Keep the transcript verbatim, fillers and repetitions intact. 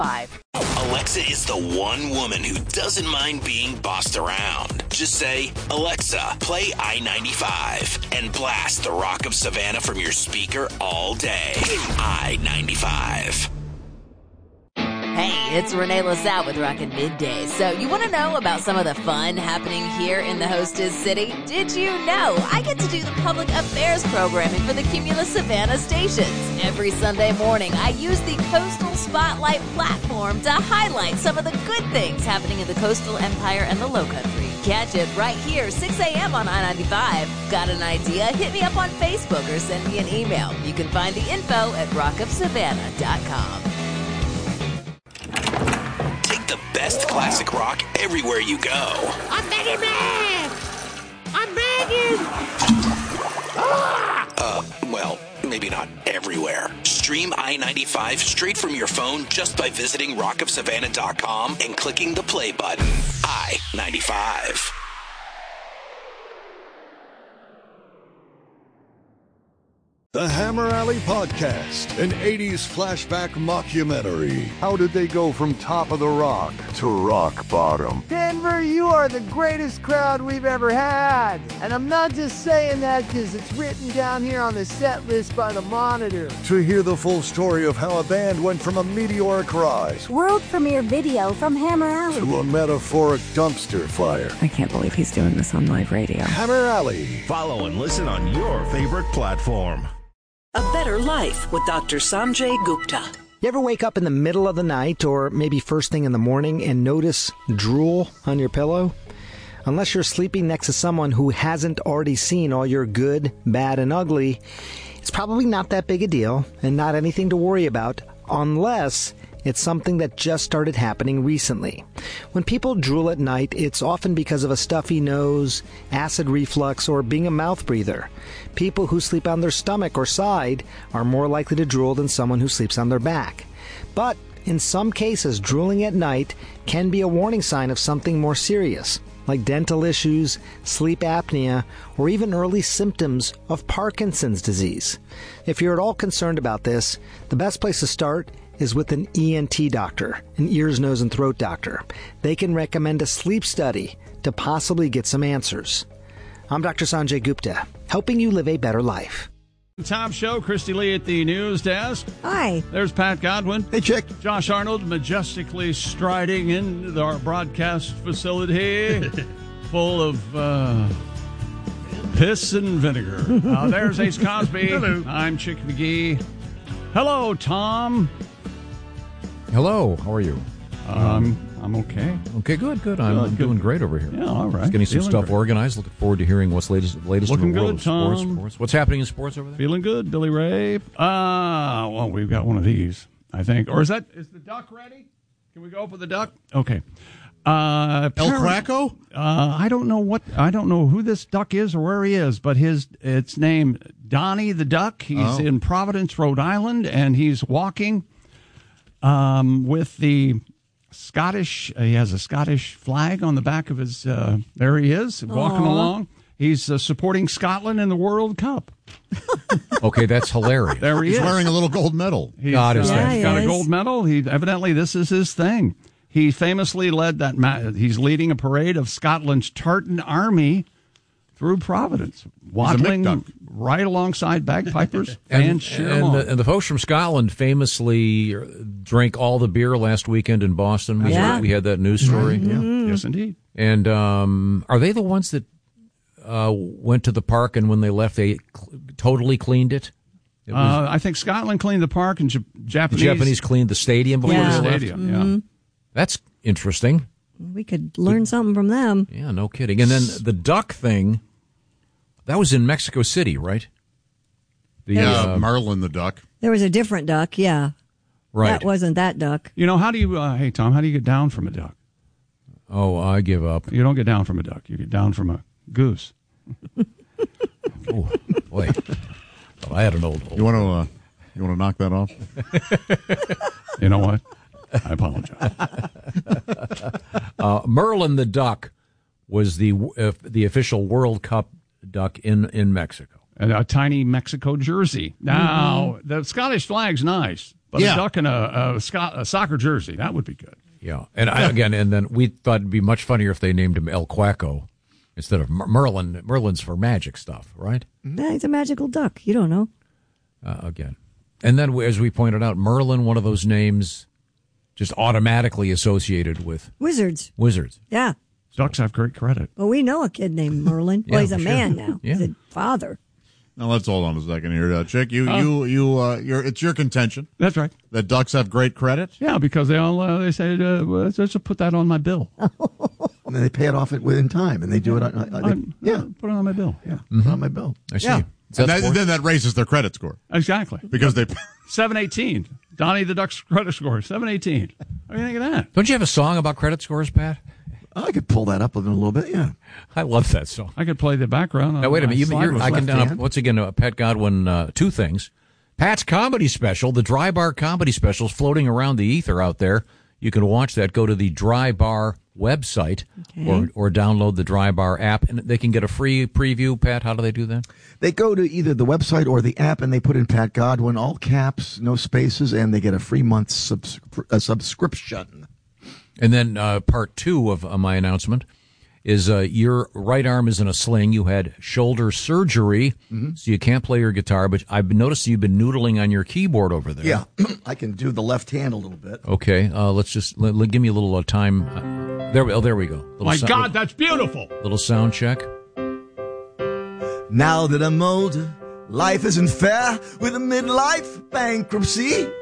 Five. Alexa is the one woman who doesn't mind being bossed around. Just say, Alexa, play I ninety-five and blast the Rock of Savannah from your speaker all day. I ninety-five. Hey, it's Renee LaSalle with Rockin' Midday. So you want to know about some of the fun happening here in the hostess city? Did you know I get to do the public affairs programming for the Cumulus Savannah stations? Every Sunday morning, I use the Coastal Spotlight platform to highlight some of the good things happening in the coastal empire and the Lowcountry. Catch it right here, six a.m. on I ninety-five. Got an idea? Hit me up on Facebook or send me an email. You can find the info at rock of savannah dot com. Take the best classic rock everywhere you go. I'm begging, man! I'm begging! Ah! Uh, well, maybe not everywhere. Stream I ninety-five straight from your phone just by visiting rock of savannah dot com and clicking the play button. I ninety-five. The Hammer Alley Podcast, an eighties flashback mockumentary. How did they go from top of the rock to rock bottom? Denver, you are the greatest crowd we've ever had. And I'm not just saying that because it's written down here on the set list by the Monitor. To hear the full story of how a band went from a meteoric rise, world premiere video from Hammer Alley, to a metaphoric dumpster fire. I can't believe he's doing this on live radio. Hammer Alley. Follow and listen on your favorite platform. A Better Life with Doctor Sanjay Gupta. You ever wake up in the middle of the night or maybe first thing in the morning and notice drool on your pillow? Unless you're sleeping next to someone who hasn't already seen all your good, bad, and ugly, it's probably not that big a deal and not anything to worry about unless it's something that just started happening recently. When people drool at night, it's often because of a stuffy nose, acid reflux, or being a mouth breather. People who sleep on their stomach or side are more likely to drool than someone who sleeps on their back. But in some cases, drooling at night can be a warning sign of something more serious, like dental issues, sleep apnea, or even early symptoms of Parkinson's disease. If you're at all concerned about this, the best place to start is with an E N T doctor, an ears, nose, and throat doctor. They can recommend a sleep study to possibly get some answers. I'm Doctor Sanjay Gupta, helping you live a better life. Top show, Christy Lee at the news desk. Hi. There's Pat Godwin. Hey, Chick. Josh Arnold majestically striding into our broadcast facility full of uh, piss and vinegar. Uh, there's Ace Cosby. Hello. I'm Chick McGee. Hello, Tom. Hello, how are you? Um, I'm okay. Okay, good, good. I'm, Good, I'm good. doing great over here. Yeah, all right. Just getting some Feeling stuff great. organized. Looking forward to hearing what's latest, latest Looking in the world good, of sports, Tom. sports. What's happening in sports over there? Feeling good, Billy Ray. Ah, uh, well, we've got one of these, I think. Or is that is the duck ready? Can we go up with the duck? Okay. Uh, El parent- Craco? Uh, I don't know what I don't know who this duck is or where he is, but his it's named Donnie the Duck. He's Oh. in Providence, Rhode Island, and he's walking um, with the Scottish. Uh, he has a Scottish flag on the back of his. Uh, there he is walking Aww. along. He's uh, supporting Scotland in the World Cup. Okay, that's hilarious. There he He's is. wearing a little gold medal. He's, God is uh, that. he's got Yeah, a he gold is. medal. He evidently this is his thing. He famously led that. Ma- he's leading a parade of Scotland's Tartan Army through Providence, waddling Duck. right alongside bagpipers And, and cheer him and, on. the, and the folks from Scotland famously drank all the beer last weekend in Boston. We, Yeah. we had that news story. Yeah. Yes, indeed. And um, are they the ones that uh, went to the park and when they left they cl- totally cleaned it? It was, Uh, I think Scotland cleaned the park and J- the Japanese, Japanese cleaned the stadium before Yeah. they left. stadium. Mm-hmm. Yeah. That's interesting. We could learn something from them. Yeah, no kidding. And then the duck thing, that was in Mexico City, right? The, Yeah, uh, Marlin the duck. There was a different duck, yeah. right. That wasn't that duck. You know, how do you? Uh, hey, Tom, how do you get down from a duck? Oh, I give up. You don't get down from a duck. You get down from a goose. Oh, boy. Well, I had an old. old You want to uh, you want to knock that off? You know what? I apologize. uh, Merlin the duck was the uh, the official World Cup duck in, in Mexico. And a tiny Mexico jersey. Now, mm-hmm. the Scottish flag's nice, But Yeah. a duck in a, a, sco- a soccer jersey, that would be good. Yeah, and I, again, and then we thought it'd be much funnier if they named him El Quaco instead of Mer- Merlin. Merlin's for magic stuff, right? Yeah, he's a magical duck. You don't know. Uh, again, and then as we pointed out, Merlin, one of those names, just automatically associated with Wizards. wizards. Yeah. Ducks have great credit. Well, we know a kid named Merlin. Yeah, well, he's a sure. man now. Yeah. He's a father. Now let's hold on a second here, uh, Chick. You, Uh. you, you, uh, you're, it's your contention That's right. that ducks have great credit. Yeah, because they all uh, they say, uh, well, let's just put that on my bill. And then they pay it off it within time, and they do it. On, uh, they, I'm- yeah, Put it on my bill. Yeah. put it on my bill. I see. Yeah. Is that And that, sport? then that raises their credit score Exactly. because they. seven eighteen. Donnie the Duck's credit score, seven eighteen. What do you think of that? Don't you have a song about credit scores, Pat? I could pull that up a little bit. Yeah. I love that song. I could play the background. on Now, wait a my minute. You, slide you're, with I can left uh, hand. once again, uh, Pat Godwin, uh, two things. Pat's comedy special, the Dry Bar comedy special, is floating around the ether out there. You can watch that. Go to the Dry Bar website Okay. or, or download the Dry Bar app, and they can get a free preview. Pat, how do they do that? They go to either the website or the app, and they put in Pat Godwin, all caps, no spaces, and they get a free month subs- a subscription. And then uh, part two of uh, my announcement is uh, your right arm is in a sling. You had shoulder surgery, Mm-hmm. so you can't play your guitar, but I've noticed you've been noodling on your keyboard over there. Yeah, I can do the left hand a little bit. Okay, uh, let's just let, let- give me a little uh, time. Uh, there, we- oh, there we go. Little My sou- God, that's beautiful. Little sound check. Now that I'm older, life isn't fair with a midlife bankruptcy.